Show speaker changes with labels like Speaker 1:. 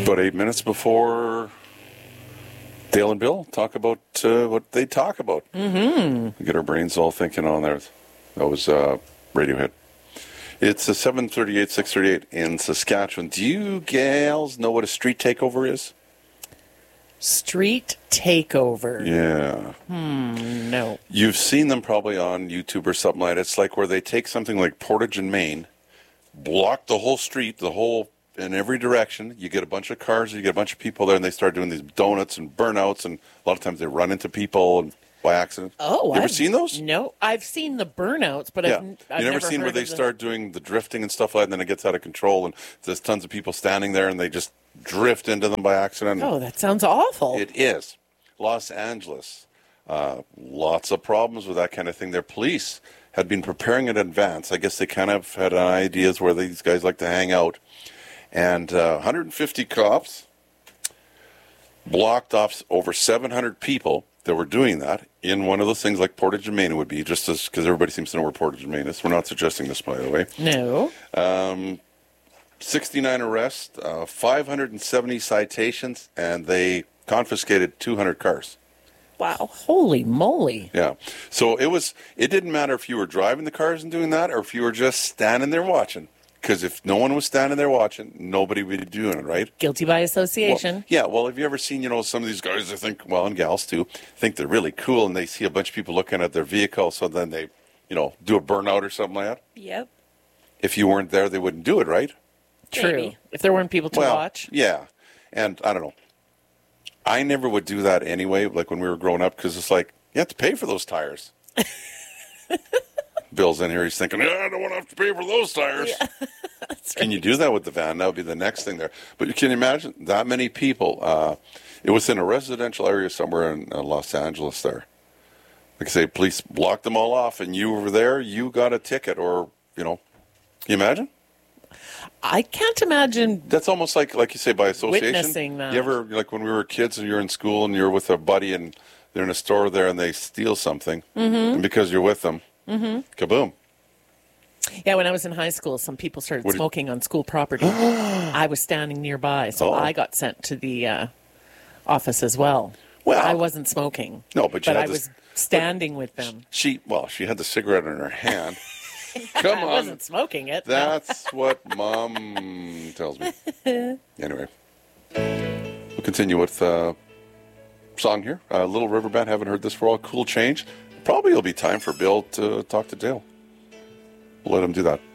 Speaker 1: About 8 minutes before Dale and Bill talk about what they talk about. We get our brains all thinking on there. That was Radiohead. It's a 7:38, 6:38 in Saskatchewan. Do you gals know what a street takeover is?
Speaker 2: Street takeover.
Speaker 1: Yeah.
Speaker 2: No.
Speaker 1: You've seen them probably on YouTube or something like that. It's like where they take something like Portage in Maine, block the whole street, in every direction. You get a bunch of cars, you get a bunch of people there, and they start doing these donuts and burnouts, and a lot of times they run into people and by accident.
Speaker 2: Oh,
Speaker 1: you ever seen those?
Speaker 2: No, I've seen the burnouts, but
Speaker 1: Yeah.
Speaker 2: I've
Speaker 1: You never seen where they start doing the drifting and stuff like that, and then it gets out of control, and there's tons of people standing there, and they just drift into them by accident.
Speaker 2: Oh, that sounds awful.
Speaker 1: It is. Los Angeles. Lots of problems with that kind of thing. Their police had been preparing in advance. I guess they kind of had ideas where these guys like to hang out. And 150 cops blocked off over 700 people that were doing that in one of those things like Portage and Maine would be, just because everybody seems to know where Portage and Maine is. We're not suggesting this, by the way.
Speaker 2: No.
Speaker 1: 69 arrests, 570 citations, and they confiscated 200 cars.
Speaker 2: Wow. Holy moly.
Speaker 1: Yeah. So it didn't matter if you were driving the cars and doing that or if you were just standing there watching. Because if no one was standing there watching, nobody would be doing it, right?
Speaker 2: Guilty by association.
Speaker 1: Well, have you ever seen, some of these guys, I think, and gals too, think they're really cool and they see a bunch of people looking at their vehicle, so then they, do a burnout or something like that?
Speaker 3: Yep.
Speaker 1: If you weren't there, they wouldn't do it, right?
Speaker 2: True.
Speaker 3: Maybe.
Speaker 2: If there weren't people to watch.
Speaker 1: Yeah. And I don't know. I never would do that anyway, like when we were growing up, because it's like, you have to pay for those tires. Bill's in here, he's thinking, I don't want to have to pay for those tires. Yeah. Can you do that with the van? That would be the next thing there. But can you imagine that many people? It was in a residential area somewhere in Los Angeles there. Like I say, police blocked them all off, and you were there, you got a ticket, or, can you imagine?
Speaker 2: I can't imagine.
Speaker 1: That's almost like you say, by association.
Speaker 2: Witnessing that.
Speaker 1: You ever, like when we were kids and you're in school and you're with a buddy and they're in a store there and they steal something, and because you're with them, kaboom.
Speaker 2: Yeah, when I was in high school, some people started smoking on school property. I was standing nearby, so I got sent to the office as well.
Speaker 1: Well,
Speaker 2: I wasn't smoking.
Speaker 1: No, but
Speaker 2: I was standing with them.
Speaker 1: She had the cigarette in her hand. Come on.
Speaker 2: I wasn't smoking it.
Speaker 1: That's what Mom tells me. Anyway, we'll continue with song here. Little River Band, haven't heard this for a while. Cool Change. Probably it'll be time for Bill to talk to Dale. We'll let him do that.